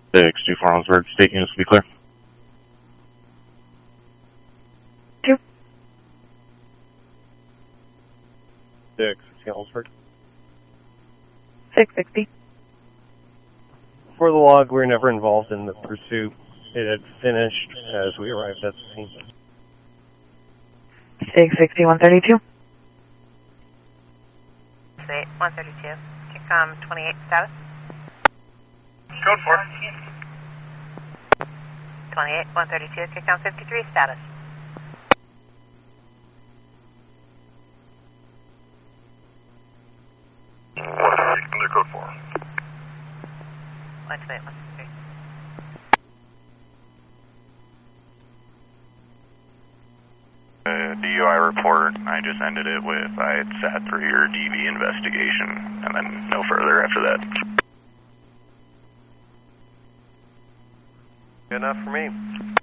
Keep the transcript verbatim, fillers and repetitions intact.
six two four Ellensburg, state units to be clear. Two. six, Ellensburg. six sixty. For the log, we were never involved in the pursuit. It had finished as we arrived at the scene. six sixty, one thirty-two. one thirty-two. Kickcom twenty-eight status. Code four. twenty-eight, one thirty-two. Kickcom fifty-three status. Under code four. one twenty-eight, one thirty-three. Uh, D U I report, I just ended it with, I had sat through your D V investigation, and then no further after that. Good enough for me.